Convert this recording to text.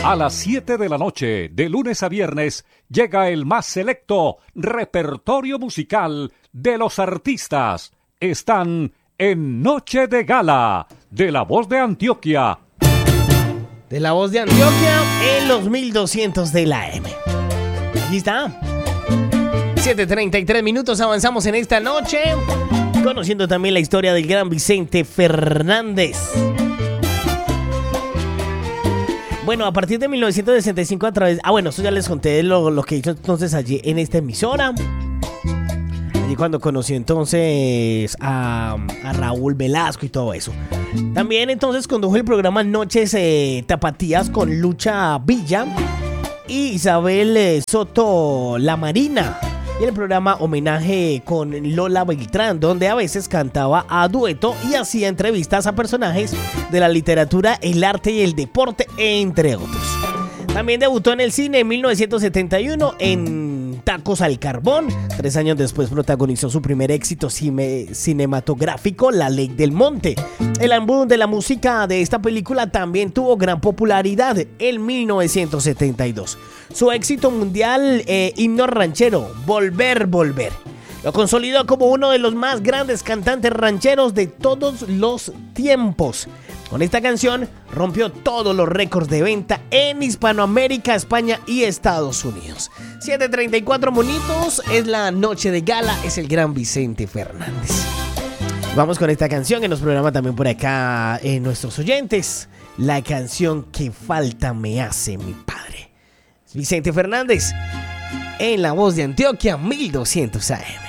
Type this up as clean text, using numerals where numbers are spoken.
A las 7 de la noche, de lunes a viernes, llega el más selecto repertorio musical de los artistas. Están en Noche de Gala, de La Voz de Antioquia. De La Voz de Antioquia en los 1200 de la AM. Aquí está. 7:33 minutos, avanzamos en esta noche, conociendo también la historia del gran Vicente Fernández. Bueno, a partir de 1965 a través... bueno, eso ya les conté lo que hizo entonces allí en esta emisora. Allí cuando conoció entonces a Raúl Velasco y todo eso. También entonces condujo el programa Noches Tapatías con Lucha Villa y Isabel Soto La Marina. Y el programa Homenaje con Lola Beltrán, donde a veces cantaba a dueto y hacía entrevistas a personajes de la literatura, el arte y el deporte, entre otros. También debutó en el cine en 1971 en Tacos al Carbón. 3 años después protagonizó su primer éxito cinematográfico, La Ley del Monte. El álbum de la música de esta película también tuvo gran popularidad en 1972. Su éxito mundial, himno ranchero, Volver, Volver, lo consolidó como uno de los más grandes cantantes rancheros de todos los tiempos. Con esta canción rompió todos los récords de venta en Hispanoamérica, España y Estados Unidos. 7:34 minutos, es la Noche de Gala, es el gran Vicente Fernández. Vamos con esta canción que nos programa también por acá nuestros oyentes. La canción que falta me hace mi padre. Vicente Fernández en La Voz de Antioquia, 1200 AM.